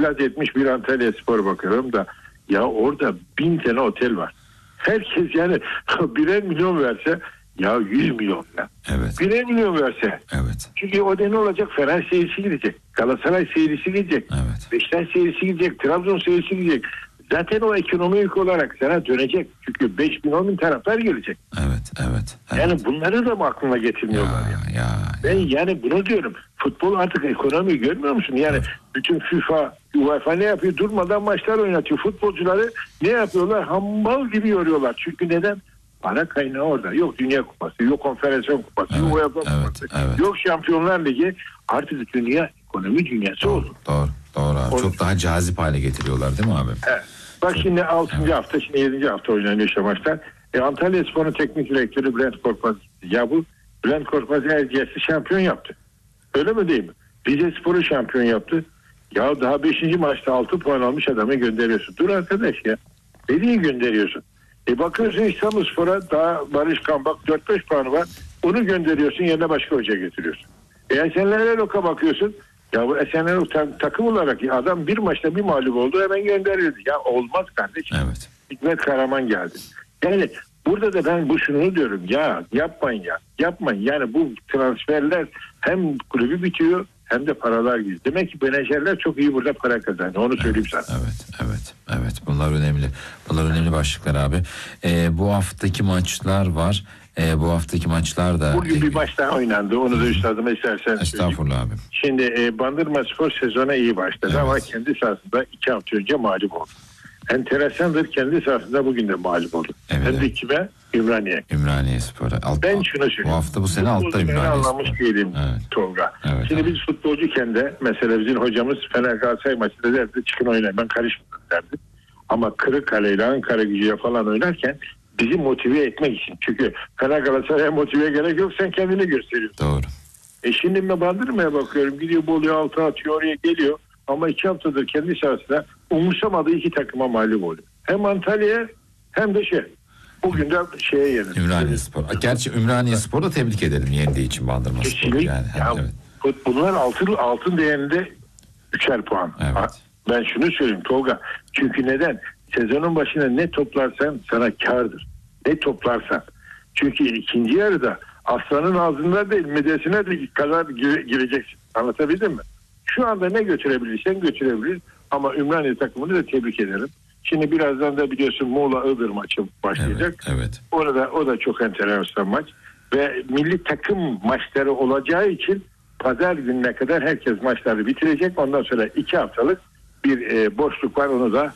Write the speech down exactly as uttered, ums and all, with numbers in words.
iflas etmiş bir Antalyaspor bakıyorum da ya orada bin tane otel var. Herkes yani birer milyon verse ya yüz milyon ya. Evet. Birer milyon verse. Evet. Çünkü o da ne olacak? Fener seyircisi gidecek. Galatasaray seyircisi gidecek. Evet. Beşiktaş seyircisi gidecek. Trabzon seyircisi gidecek. Zaten o ekonomik olarak sana dönecek. Çünkü beş bin on bin taraftar gelecek. Evet, evet, evet. Yani bunları da mı aklına getirmiyorlar ya? Ya, ya, Ben ya. yani bunu diyorum. Futbol artık ekonomi görmüyor musun? Yani Evet. bütün FIFA, UEFA ne yapıyor? Durmadan maçlar oynatıyor. Futbolcuları ne yapıyorlar? Hambal gibi yoruyorlar. Çünkü neden? Para kaynağı orada. Yok Dünya Kupası, yok Konfederasyon Kupası, Evet, yok UEFA evet, Kupası, evet. yok Şampiyonlar Ligi. Artık dünya ekonomi dünyası Doğru, oldu. doğru, doğru abi. Onu- Çok daha cazip hale getiriyorlar değil mi abi? Evet. Bak şimdi altıncı Evet. hafta, şimdi yedinci hafta oynanıyor işte maçlar. E, Antalyaspor'un teknik direktörü Bülent Korkmaz. Ya bu Bülent Korkmaz Erciyes'i şampiyon yaptı. Öyle mi değil mi? Rizespor'u şampiyon yaptı. Ya daha beşinci maçta altı puan almış adamı gönderiyorsun. Dur arkadaş ya. Nereye gönderiyorsun? E bakıyorsun İstanbulspor'a daha Barış Kambak dört beş puanı var. Onu gönderiyorsun, yerine başka hoca getiriyorsun. E Esenler Erok'a bakıyorsun. Ya bu Esenler Erok ta- takım olarak ya adam bir maçta bir mağlup oldu, hemen gönderildi. Ya olmaz kardeşim. Evet. Hikmet Karaman geldi. Yani burada da ben bu şunu diyorum. Ya yapmayın ya. Yapmayın. Yani bu transferler hem kulübü bitiyor hem de paralar gidiyor. Demek ki menajerler çok iyi burada para kazanıyor. Onu söyleyeyim Evet, sana. evet, evet, evet. Bunlar önemli. Bunlar önemli başlıklar abi. Ee, bu haftaki maçlar var. Ee, bu haftaki maçlar da... Bugün bir maç daha oynandı. Onu da üstadıma istersen söyleyeyim. Estağfurullah abi. Şimdi e, Bandırmaspor sezona iyi başladı Evet. ama kendi sahasında iki hafta önce mağlup oldu. Enteresandır, kendi sahasında bugün de mağlup oldu. Evet, Hem de evet. kime? Ümraniye. Ümraniye Spor'a. Alt, Ben şunu söyleyeyim. Bu hafta bu sene altta Futbolcu beni Ümraniye anlamış Spor. değilim Evet. Tolga. Evet, Şimdi abi. biz futbolcuyken de mesela bizim hocamız Fener Galatasaray maçında derdi çıkın oynayın, ben karışmadım derdi. Ama Kırıkkale ile Ankara Gücü'ye falan oynarken bizi motive etmek için. Çünkü Fener Galatasaray'a motive gerek yok, sen kendini gösteriyorsun. Doğru. E şimdi ben Bandırma'ya bakıyorum, gidiyor Bolu'ya altı atıyor, oraya geliyor. Ama iki haftadır kendi sahasında umursamadığı iki takıma mağlup oluyor. Hem Antalya'ya hem de şey. Bugün de şeye yenildi. Ümraniye Spor. Gerçi Ümraniye Spor'u da tebrik edelim yendiği için Bandırma Spor'u Kesinlikle. yani. Ya, Evet. bunlar altın, altın değerinde üçer puan. Evet. Ha, ben şunu söyleyeyim Tolga. Çünkü neden? Sezonun başına ne toplarsan sana kârdır. Ne toplarsan. Çünkü ikinci yarıda aslanın ağzında değil midesine de kadar gire- gireceksin. Anlatabildim mi? Şu anda ne götürebilirsen götürebilir. Ama Ümraniye takımını da tebrik ederim. Şimdi birazdan da biliyorsun Muğla-Iğdır maçı başlayacak. Evet, evet. Orada o da çok enteresan maç ve milli takım maçları olacağı için pazar gününe kadar herkes maçları bitirecek. Ondan sonra iki haftalık bir e, boşluk var, onu da